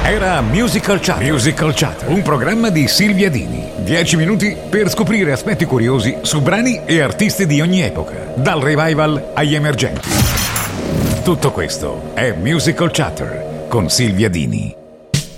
Era Musical Chatter. Musical Chatter, un programma di Silvia Dini. 10 minuti per scoprire aspetti curiosi su brani e artisti di ogni epoca, dal revival agli emergenti. Tutto questo è Musical Chatter con Silvia Dini.